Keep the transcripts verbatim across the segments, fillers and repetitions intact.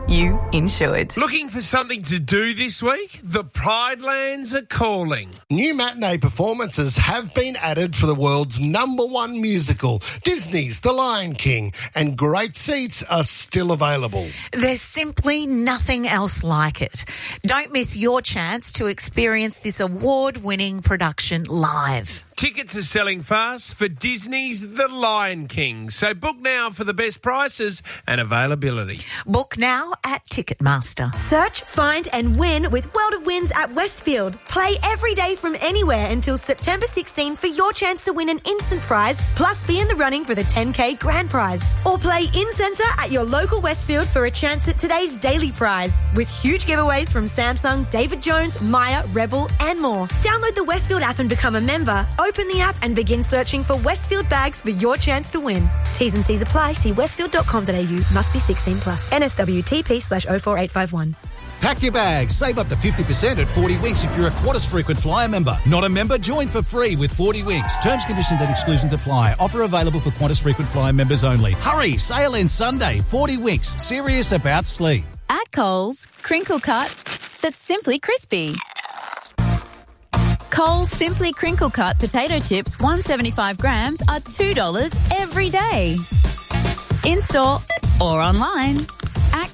You insured. Looking for something to do this week? The Pride Lands are calling. New matinee performances have been added for the world's number one musical, Disney's The Lion King, and great seats are still available. There's simply nothing else like it. Don't miss your chance to experience this award-winning production live. Tickets are selling fast for Disney's The Lion King, so book now for the best prices and availability. Book now at Ticketmaster. Search, find and win with World of Wins at Westfield. Play every day from anywhere until September sixteenth for your chance to win an instant prize, plus be in the running for the ten K grand prize. Or play in-centre at your local Westfield for a chance at today's daily prize, with huge giveaways from Samsung, David Jones, Maya, Rebel and more. Download the Westfield app and become a member. Open the app and begin searching for Westfield bags for your chance to win. T's and C's apply. See westfield dot com dot a u. Must be sixteen plus. N S W T P slash oh four eight five one. Pack your bags. Save up to fifty percent at forty winks if you're a Qantas Frequent Flyer member. Not a member? Join for free with forty winks. Terms, conditions and exclusions apply. Offer available for Qantas Frequent Flyer members only. Hurry! Sale ends Sunday. forty winks. Serious about sleep. At Coles, crinkle cut that's simply crispy. Coles Simply Crinkle Cut potato chips, one hundred seventy-five grams, are two dollars every day. In-store or online at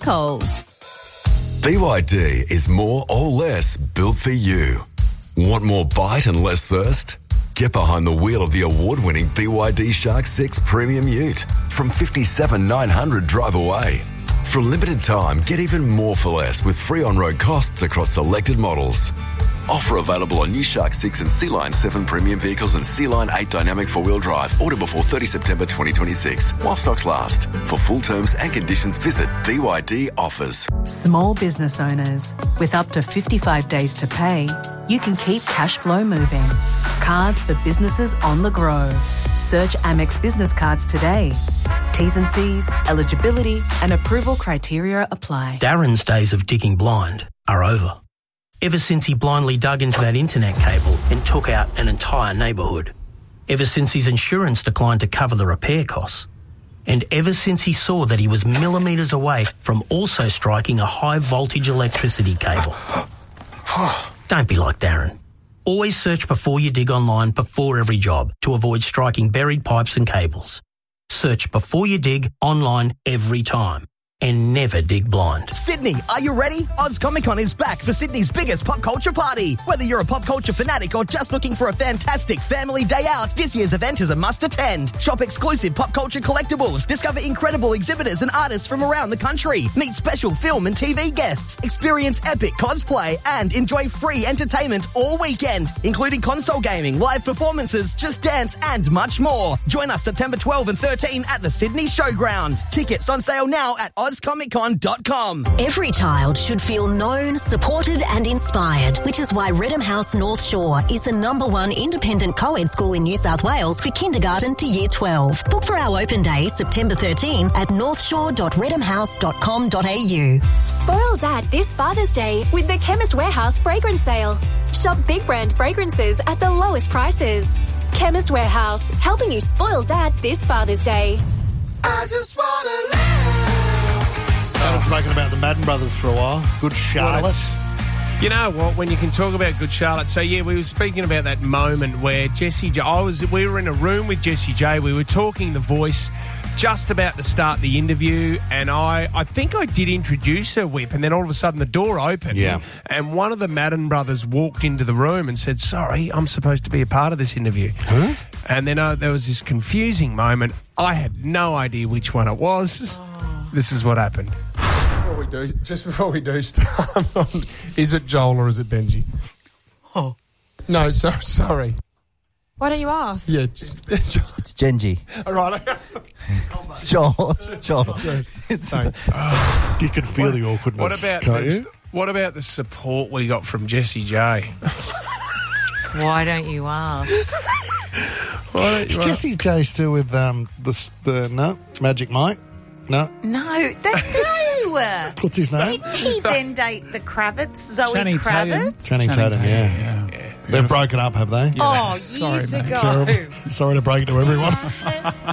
Coles. B Y D is more or less built for you. Want more bite and less thirst? Get behind the wheel of the award-winning B Y D Shark six Premium Ute from fifty-seven thousand nine hundred drive away. For a limited time, get even more for less with free on-road costs across selected models. Offer available on new Shark six and Sea Line seven premium vehicles and Sea Line eight dynamic four-wheel drive. Order before thirtieth September twenty twenty-six. While stocks last. For full terms and conditions, visit B Y D Offers. Small business owners, with up to fifty-five days to pay, you can keep cash flow moving. Cards for businesses on the go. Search Amex Business Cards today. T's and C's, eligibility and approval criteria apply. Darren's days of digging blind are over. Ever since he blindly dug into that internet cable and took out an entire neighbourhood. Ever since his insurance declined to cover the repair costs. And ever since he saw that he was millimetres away from also striking a high-voltage electricity cable. Don't be like Darren. Always search before you dig online before every job to avoid striking buried pipes and cables. Search before you dig online every time. And never dig blind. Sydney, are you ready? Oz Comic Con is back for Sydney's biggest pop culture party. Whether you're a pop culture fanatic or just looking for a fantastic family day out, this year's event is a must attend. Shop exclusive pop culture collectibles, discover incredible exhibitors and artists from around the country, meet special film and T V guests, experience epic cosplay, and enjoy free entertainment all weekend, including console gaming, live performances, Just Dance, and much more. Join us September twelfth and thirteenth at the Sydney Showground. Tickets on sale now at oz comic con dot com. Every child should feel known, supported and inspired, which is why Redham House North Shore is the number one independent co-ed school in New South Wales for kindergarten to year twelve. Book for our open day September thirteenth at north shore dot redham house dot com dot a u. Spoil Dad this Father's Day with the Chemist Warehouse fragrance sale. Shop big brand fragrances at the lowest prices. Chemist Warehouse, helping you spoil Dad this Father's Day. I just want to live. I've been spoken about the Madden brothers for a while. Good Charlotte. Well, you know what? When you can talk about Good Charlotte, so yeah, we were speaking about that moment where Jessie J. I was. We were in a room with Jessie J. We were talking The Voice, just about to start the interview, and I, I think I did introduce her, Whip, and then all of a sudden the door opened, yeah. and one of the Madden brothers walked into the room and said, "Sorry, I'm supposed to be a part of this interview." Huh? And then uh, there was this confusing moment. I had no idea which one it was. Oh. This is what happened. Before we do, just before we do start, is it Joel or is it Benji? Oh. No, so, sorry. Why don't you ask? Yeah, just, it's, it's Genji. All right. It's Joel. Joel. Thanks. You can feel what, the awkwardness, what about can't this, you? What about the support we got from Jessie J? Why don't you ask? Why don't you Is ask? Jessie J still with um, the, the, no, Magic Mike? No. No, that, no. What's his name? Didn't he then date the Kravitz, Zoe Channing Kravitz? Tatum. Channing Tatum, yeah. yeah. yeah. They've broken up, have they? Yeah, oh, sorry, years mate. ago. Terrible. Sorry to break it to everyone.